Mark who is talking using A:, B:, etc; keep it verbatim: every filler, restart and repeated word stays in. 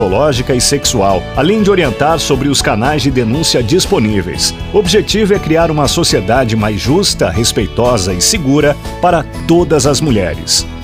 A: psicológica e sexual, além de orientar sobre os canais de denúncia disponíveis. O objetivo é criar uma sociedade mais justa, respeitosa e segura para todas as mulheres.